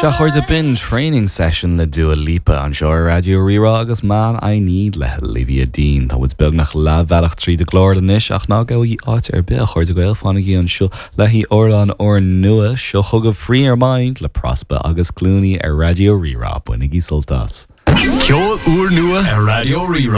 Se chuir a bin training session le Dua Lipa an seo Radio Rira agus Man I Need le Olivia Dean. Tá bud beag nach lehelach trí de glór lenis ach ná go í áit ar be chuir de gail fanna í an seo le hí orlan or nua seo chugad free ar mind le Prospa agus Clooney ar Radio Rira bunig í soltas. Ceol úr nua ar Radio Rira.